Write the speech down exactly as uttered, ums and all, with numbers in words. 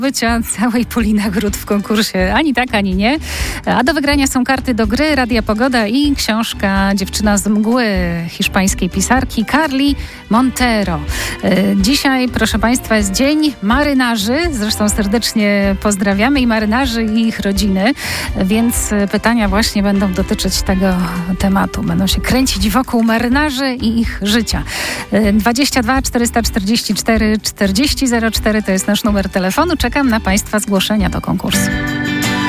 bycia całej puli nagród w konkursie. Ani tak, ani nie. A do wygrania są karty do gry Radia Pogoda i książka Dziewczyna z mgły hiszpańskiej pisarki Carli Montero. Dzisiaj, proszę Państwa, jest Dzień Marynarzy. Zresztą serdecznie pozdrawiamy i marynarzy, i ich rodziny. Więc pytania właśnie będą dotyczyć tego tematu. Będą się kręcić wokół marynarzy i ich życia. dwadzieścia dwa czterysta czterdzieści cztery czterdzieści zero cztery to jest nasz numer telefonu. Czekam na Państwa zgłoszenia do konkursu.